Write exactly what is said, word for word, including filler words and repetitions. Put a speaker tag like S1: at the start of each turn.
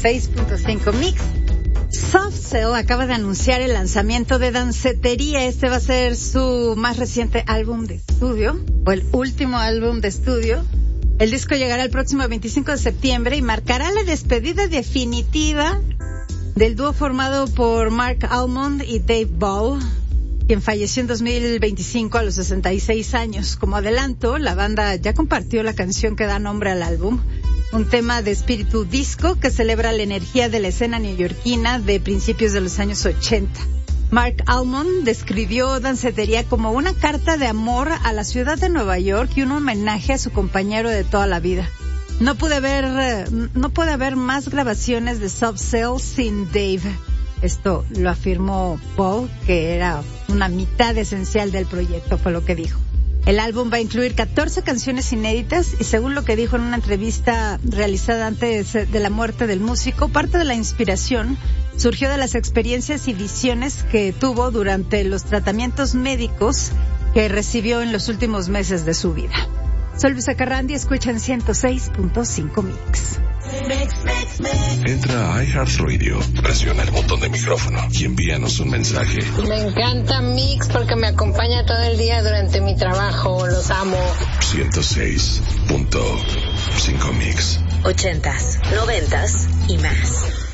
S1: seis punto cinco Mix. Soft Cell acaba de anunciar el lanzamiento de Dancetería. Este va a ser su más reciente álbum de estudio, o el último álbum de estudio. El disco llegará el próximo veinticinco de septiembre y marcará la despedida definitiva del dúo formado por Mark Almond y Dave Ball, quien falleció en dos mil veinticinco a los sesenta y seis años. Como adelanto, la banda ya compartió la canción que da nombre al álbum, un tema de espíritu disco que celebra la energía de la escena neoyorquina de principios de los años ochenta. Mark Almond describió Dancetería como una carta de amor a la ciudad de Nueva York y un homenaje a su compañero de toda la vida. No pude ver, no puede haber más grabaciones de Soft Cell sin Dave. Esto lo afirmó Paul, que era una mitad esencial del proyecto, fue lo que dijo. El álbum va a incluir catorce canciones inéditas y, según lo que dijo en una entrevista realizada antes de la muerte del músico, parte de la inspiración surgió de las experiencias y visiones que tuvo durante los tratamientos médicos que recibió en los últimos meses de su vida. Soy Luisa Carrandi, escuchan ciento seis punto cinco Mix.
S2: Entra a iHeartRadio, presiona el botón de micrófono y envíanos un mensaje.
S3: Me encanta Mix porque me acompaña todo el día durante mi trabajo. Los amo.
S2: ciento seis punto cinco Mix.
S4: Ochentas, noventas y más.